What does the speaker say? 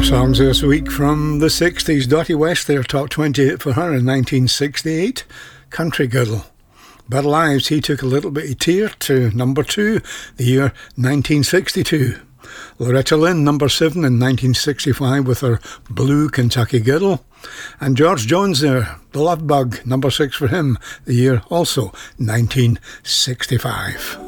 Songs this week from the 60s. Dottie West there, top 20 for her in 1968. Country Girl. Better Lives, he took a little bit of tear to number 2, the year 1962. Loretta Lynn, number 7 in 1965 with her Blue Kentucky Girl. And George Jones there, The Love Bug, number 6 for him, the year also 1965.